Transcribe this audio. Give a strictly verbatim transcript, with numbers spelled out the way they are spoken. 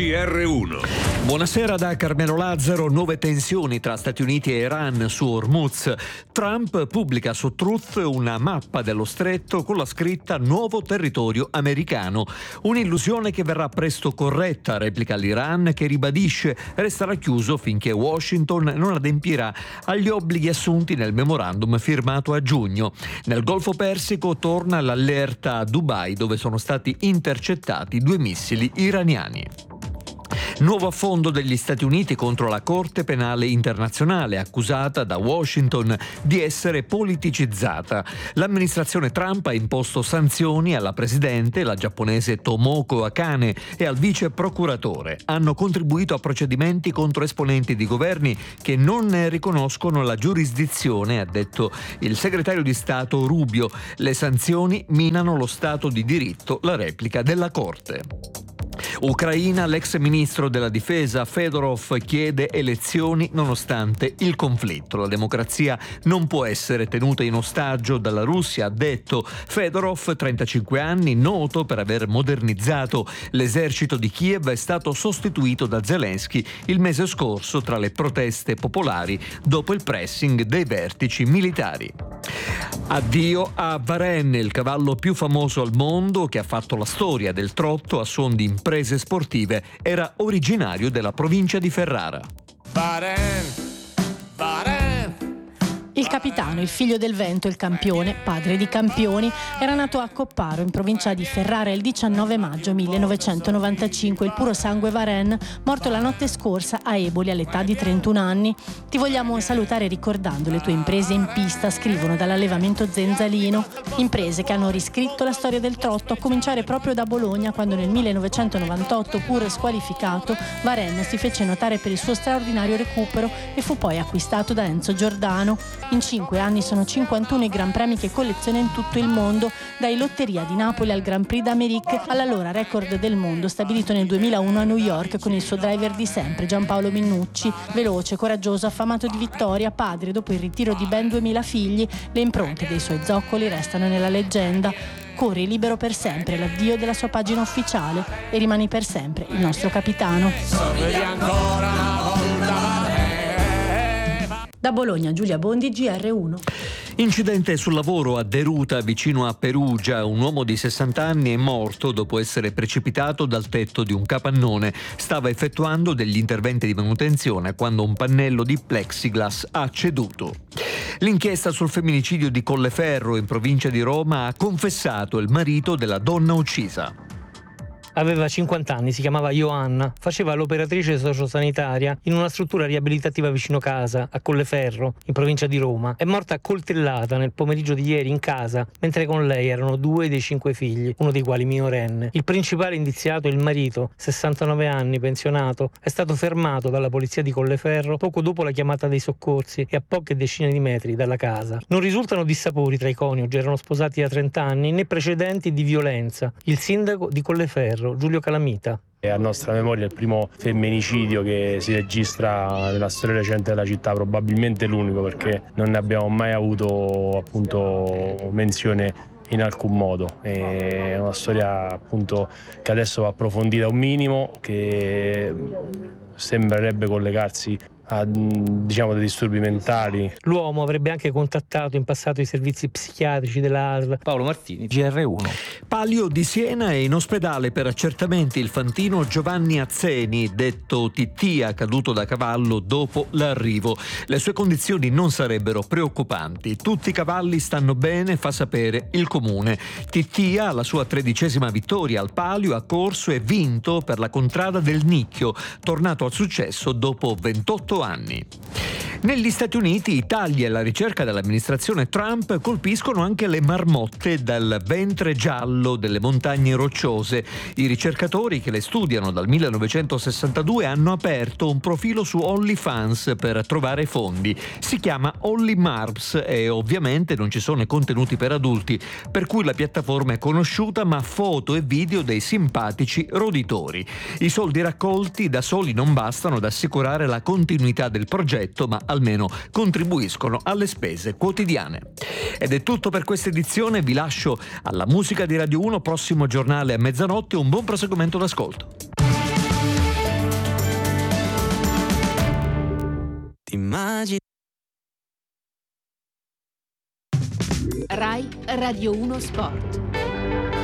G R uno. Buonasera da Carmelo Lazzaro. Nuove tensioni tra Stati Uniti e Iran su Hormuz. Trump pubblica su Truth una mappa dello stretto con la scritta "Nuovo territorio americano". Un'illusione che verrà presto corretta, replica l'Iran, che ribadisce resterà chiuso finché Washington non adempirà agli obblighi assunti nel memorandum firmato a giugno. Nel Golfo Persico torna l'allerta a Dubai, dove sono stati intercettati due missili iraniani. Nuovo affondo degli Stati Uniti contro la Corte Penale Internazionale, accusata da Washington di essere politicizzata. L'amministrazione Trump ha imposto sanzioni alla presidente, la giapponese Tomoko Akane, e al vice procuratore. Hanno contribuito a procedimenti contro esponenti di governi che non ne riconoscono la giurisdizione, ha detto il segretario di Stato Rubio. Le sanzioni minano lo Stato di diritto, la replica della Corte. Ucraina, l'ex ministro della difesa Fedorov chiede elezioni nonostante il conflitto. La democrazia non può essere tenuta in ostaggio dalla Russia, ha detto Fedorov, trentacinque anni, noto per aver modernizzato l'esercito di Kiev, è stato sostituito da Zelensky il mese scorso tra le proteste popolari dopo il pressing dei vertici militari. Addio a Varenne, il cavallo più famoso al mondo che ha fatto la storia del trotto a suon di imprese sportive. Era originario della provincia di Ferrara. Varenne, Varenne. Il capitano, il figlio del vento, il campione, padre di campioni, era nato a Copparo, in provincia di Ferrara, il diciannove maggio millenovecentonovantacinque. Il puro sangue Varenne, morto la notte scorsa a Eboli all'età di trentuno anni. Ti vogliamo salutare ricordando le tue imprese in pista, scrivono dall'allevamento Zenzalino. Imprese che hanno riscritto la storia del trotto, a cominciare proprio da Bologna, quando nel millenovecentonovantotto, pur squalificato, Varenne si fece notare per il suo straordinario recupero e fu poi acquistato da Enzo Giordano. In cinque anni sono cinquantuno i Gran Premi che colleziona in tutto il mondo, dai Lotteria di Napoli al Grand Prix d'Amérique, all'allora record del mondo stabilito nel duemilauno a New York con il suo driver di sempre, Giampaolo Minnucci. Veloce, coraggioso, affamato di vittoria, padre dopo il ritiro di ben duemila figli, le impronte dei suoi zoccoli restano nella leggenda. Corri libero per sempre, l'addio della sua pagina ufficiale, e rimani per sempre il nostro capitano. Da Bologna, Giulia Bondi, G R uno. Incidente sul lavoro a Deruta, vicino a Perugia. Un uomo di sessanta anni è morto dopo essere precipitato dal tetto di un capannone. Stava effettuando degli interventi di manutenzione quando un pannello di plexiglass ha ceduto. L'inchiesta sul femminicidio di Colleferro, in provincia di Roma, ha confessato il marito della donna uccisa. Aveva cinquanta anni, si chiamava Johanna, faceva l'operatrice sociosanitaria in una struttura riabilitativa vicino casa, a Colleferro, in provincia di Roma. È morta coltellata nel pomeriggio di ieri in casa, mentre con lei erano due dei cinque figli, uno dei quali minorenne. Il principale indiziato, il marito, sessantanove anni, pensionato, è stato fermato dalla polizia di Colleferro poco dopo la chiamata dei soccorsi e a poche decine di metri dalla casa. Non risultano dissapori tra i coniugi, erano sposati da trenta anni, né precedenti di violenza. Il sindaco di Colleferro, Giulio Calamita. È a nostra memoria il primo femminicidio che si registra nella storia recente della città, probabilmente l'unico, perché non ne abbiamo mai avuto appunto menzione in alcun modo. È una storia appunto che adesso va approfondita un minimo, che sembrerebbe collegarsi a, diciamo, dei disturbi mentali. L'uomo avrebbe anche contattato in passato i servizi psichiatrici dell'A S L. Paolo Martini, G R uno. Palio di Siena è in ospedale per accertamenti il fantino Giovanni Azzeni, detto Tittia, caduto da cavallo dopo l'arrivo. Le sue condizioni non sarebbero preoccupanti. Tutti i cavalli stanno bene, fa sapere il comune. Tittia, alla sua tredicesima vittoria al Palio, ha corso e vinto per la contrada del Nicchio, tornato al successo dopo ventotto anni. Negli Stati Uniti i tagli alla ricerca dell'amministrazione Trump colpiscono anche le marmotte dal ventre giallo delle montagne rocciose. I ricercatori che le studiano dal millenovecentosessantadue hanno aperto un profilo su OnlyFans per trovare fondi. Si chiama OnlyMarps e ovviamente non ci sono contenuti per adulti, per cui la piattaforma è conosciuta, ma foto e video dei simpatici roditori. I soldi raccolti da soli non bastano ad assicurare la continuità del progetto, ma almeno contribuiscono alle spese quotidiane. Ed è tutto per questa edizione, vi lascio alla musica di Radio uno, prossimo giornale a mezzanotte, un buon proseguimento d'ascolto. Rai Radio uno Sport.